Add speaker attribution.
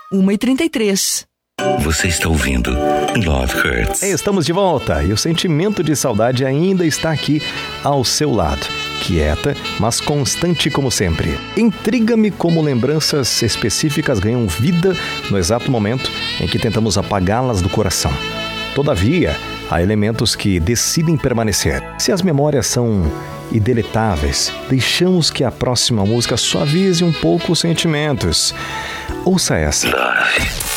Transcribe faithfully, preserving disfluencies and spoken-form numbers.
Speaker 1: uma e trinta e três.
Speaker 2: Você está ouvindo Love Hurts.
Speaker 3: Estamos de volta e o sentimento de saudade ainda está aqui ao seu lado. Quieta, mas constante como sempre. Intriga-me como lembranças específicas ganham vida no exato momento em que tentamos apagá-las do coração. Todavia, há elementos que decidem permanecer. Se as memórias são indeletáveis, deixamos que a próxima música suavize um pouco os sentimentos. Ouça essa.
Speaker 2: Love.